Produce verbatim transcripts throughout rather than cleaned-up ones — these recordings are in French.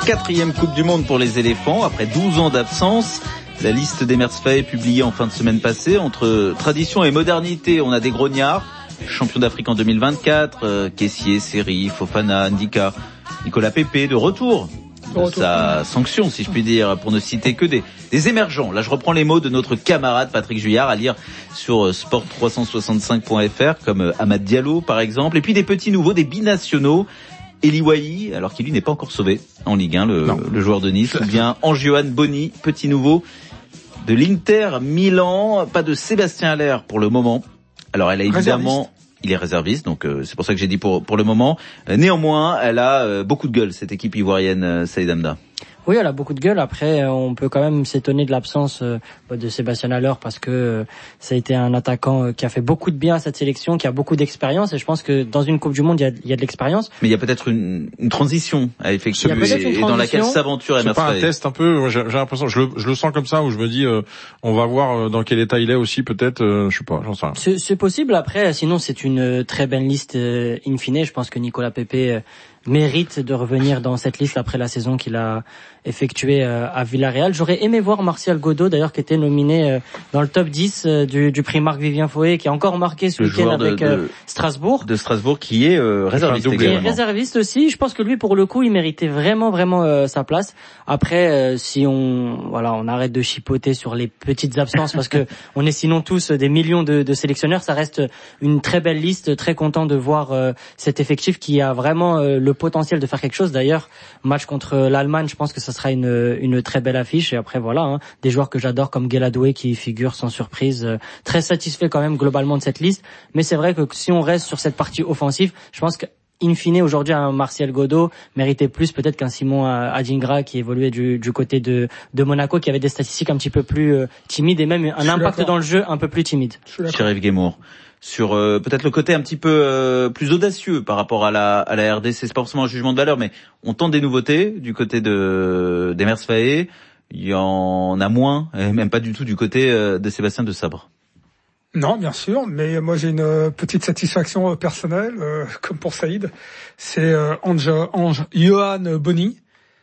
Quatrième Coupe du Monde pour les éléphants, après douze ans d'absence. La liste d'Emers Faé publiée en fin de semaine passée. Entre tradition et modernité, on a des grognards. Champion d'Afrique en deux mille vingt-quatre, euh, Kessié, Seri, Fofana, Ndika, Nicolas Pepe de retour de retour. Sa sanction, si je puis dire, pour ne citer que des, des émergents. Là, je reprends les mots de notre camarade Patrick Juillard, à lire sur sport trois cent soixante-cinq point f r, comme Amad Diallo, par exemple. Et puis des petits nouveaux, des binationaux. Eli Wahi, alors qu'il lui n'est pas encore sauvé en Ligue un, le, le joueur de Nice. Ou bien Ange-Johan Boni, petit nouveau de l'Inter Milan. Pas de Sébastien Haller pour le moment. Alors elle a évidemment... Il est réserviste, donc euh, c'est pour ça que j'ai dit pour pour le moment. Euh, néanmoins, elle a euh, beaucoup de gueule, cette équipe ivoirienne, euh, Saïd Hamda. Oui, elle a beaucoup de gueule. Après, on peut quand même s'étonner de l'absence euh, de Sébastien Haller parce que euh, ça a été un attaquant euh, qui a fait beaucoup de bien à cette sélection, qui a beaucoup d'expérience. Et je pense que dans une Coupe du Monde, il y a, il y a de l'expérience. Mais il y a peut-être une, une transition à effectuer et dans laquelle s'aventure Emers Faé. C'est pas un test un peu, j'ai, j'ai l'impression, je le, je le sens comme ça, où je me dis, euh, on va voir dans quel état il est aussi, peut-être, euh, je sais pas, j'en sais rien. C'est, c'est possible. Après, sinon, c'est une très belle liste euh, in fine. Je pense que Nicolas Pepe euh, mérite de revenir dans cette liste après la saison qu'il a effectuée euh, à Villarreal. J'aurais aimé voir Martial Godot, d'ailleurs, qui était nominé euh, dans le top dix euh, du, du prix Marc-Vivien Foé, qui a encore marqué ce le week-end avec de, euh, Strasbourg. De Strasbourg, qui est euh, réserviste Qui est réserviste aussi. Je pense que lui, pour le coup, il méritait vraiment, vraiment euh, sa place. Après, euh, si on, voilà, on arrête de chipoter sur les petites absences, parce que on est sinon tous des millions de, de sélectionneurs, ça reste une très belle liste. Très content de voir euh, cet effectif qui a vraiment euh, le potentiel de faire quelque chose. D'ailleurs, match contre l'Allemagne, je pense que ça sera une, une très belle affiche. Et après, voilà, hein, des joueurs que j'adore comme Gueladoué qui figure sans surprise. Euh, très satisfait quand même globalement de cette liste. Mais c'est vrai que si on reste sur cette partie offensive, je pense que in fine, aujourd'hui, un Martial Godot méritait plus peut-être qu'un Simon Adingra qui évoluait du, du côté de, de Monaco, qui avait des statistiques un petit peu plus euh, timides et même un impact dans le jeu un peu plus timide. Chérif Guémour. Sur euh, peut-être le côté un petit peu euh, plus audacieux par rapport à la à la R D C, c'est pas forcément un jugement de valeur, mais on tente des nouveautés du côté de d'Emers Faé. Il y en a moins, et même pas du tout du côté euh, de Sébastien de Sabre. Non, bien sûr, mais moi j'ai une petite satisfaction personnelle, euh, comme pour Saïd. C'est euh, Ange, Ange Johan Boni.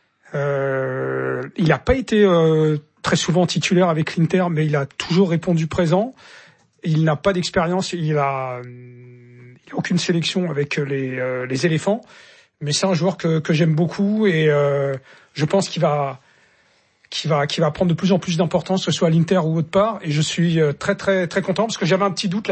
Euh, il n'a pas été euh, très souvent titulaire avec l'Inter, mais il a toujours répondu présent. Il n'a pas d'expérience, il a, il a aucune sélection avec les, euh, les éléphants, mais c'est un joueur que, que j'aime beaucoup et euh, je pense qu'il va, qu'il va, qu'il va prendre de plus en plus d'importance, que ce soit à l'Inter ou autre part. Et je suis très très très content parce que j'avais un petit doute là.